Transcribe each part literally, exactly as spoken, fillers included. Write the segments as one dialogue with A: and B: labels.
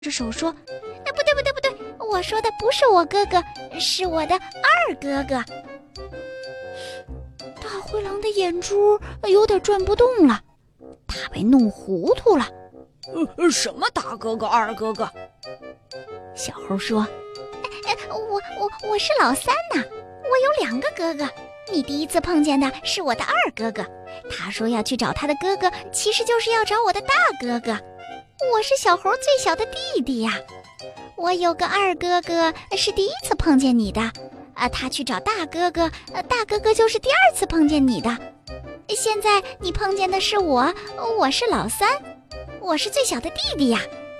A: 着手说：“哎，不对不对不对，我说的不是我哥哥，是我的二哥哥。”大灰狼的眼珠有点转不动了，他被弄糊涂了。
B: 呃，什么大哥哥二哥哥？
A: 小猴说：“哎哎，我我我是老三呐，我有两个哥哥。你第一次碰见的是我的二哥哥，他说要去找他的哥哥，其实就是要找我的大哥哥。我是小猴最小的弟弟呀。我有个二哥哥是第一次碰见你的，啊，他去找大哥哥，呃，大哥哥就是第二次碰见你的。现在你碰见的是我，我是老三，我是最小的弟弟呀。”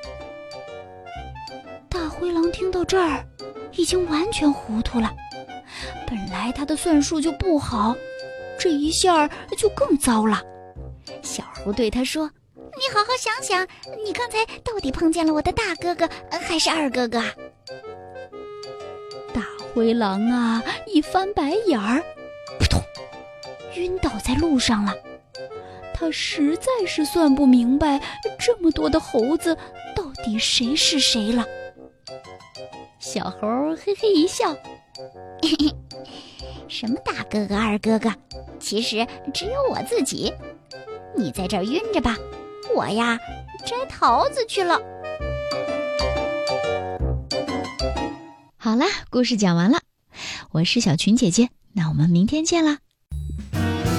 A: 大灰狼听到这儿，已经完全糊涂了。本来他的算术就不好，这一下就更糟了。小猴对他说：“你好好想想，你刚才到底碰见了我的大哥哥还是二哥哥啊？”大灰狼啊，一翻白眼儿，扑通，晕倒在路上了。他实在是算不明白这么多的猴子到底谁是谁了。小猴嘿嘿一笑：“嘿嘿，什么大哥哥二哥哥，其实只有我自己。你在这儿晕着吧，我呀摘桃子去了。”
C: 好啦，故事讲完了，我是小群姐姐，那我们明天见啦。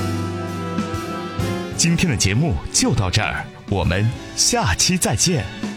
D: 今天的节目就到这儿，我们下期再见。